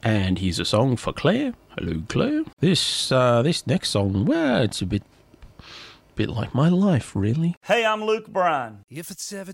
And here's a song for Claire. Hello, Claire. This next song, well, it's a bit like my life, really. Hey, I'm Luke Bryan. If it's ever